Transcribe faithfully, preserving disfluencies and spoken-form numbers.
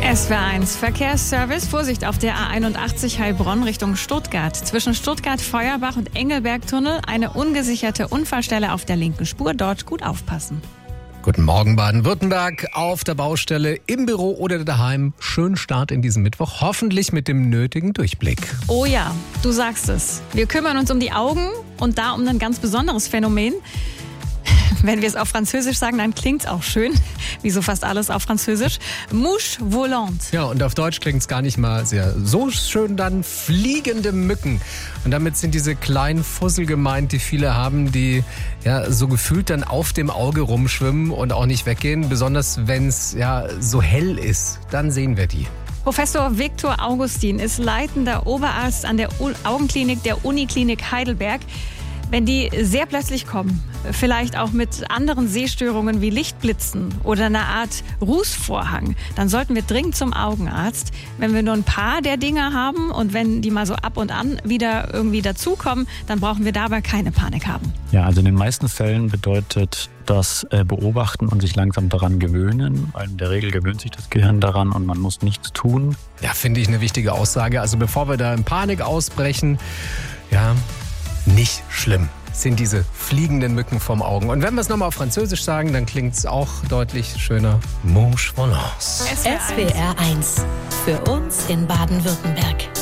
S W R eins Verkehrsservice. Vorsicht auf der A einundachtzig Heilbronn Richtung Stuttgart. Zwischen Stuttgart-Feuerbach und Engelberg-Tunnel eine ungesicherte Unfallstelle auf der linken Spur. Dort gut aufpassen. Guten Morgen Baden-Württemberg, auf der Baustelle, im Büro oder daheim. Schönen Start in diesem Mittwoch, hoffentlich mit dem nötigen Durchblick. Oh ja, du sagst es. Wir kümmern uns um die Augen und da um ein ganz besonderes Phänomen. Wenn wir es auf Französisch sagen, dann klingt es auch schön, wie so fast alles auf Französisch. Mouche volante. Ja, und auf Deutsch klingt es gar nicht mal sehr so schön dann, fliegende Mücken. Und damit sind diese kleinen Fussel gemeint, die viele haben, die ja so gefühlt dann auf dem Auge rumschwimmen und auch nicht weggehen. Besonders wenn es ja so hell ist, dann sehen wir die. Professor Viktor Augustin ist leitender Oberarzt an der Augenklinik der Uniklinik Heidelberg. Wenn die sehr plötzlich kommen, vielleicht auch mit anderen Sehstörungen wie Lichtblitzen oder einer Art Rußvorhang, dann sollten wir dringend zum Augenarzt. Wenn wir nur ein paar der Dinge haben und wenn die mal so ab und an wieder irgendwie dazukommen, dann brauchen wir dabei keine Panik haben. Ja, also in den meisten Fällen bedeutet das äh, Beobachten und sich langsam daran gewöhnen, weil in der Regel gewöhnt sich das Gehirn daran und man muss nichts tun. Ja, finde ich eine wichtige Aussage. Also bevor wir da in Panik ausbrechen, ja, nicht schlimm sind diese fliegenden Mücken vom Augen. Und wenn wir es nochmal auf Französisch sagen, dann klingt es auch deutlich schöner. Mouche volante. S W R eins. Für uns in Baden-Württemberg.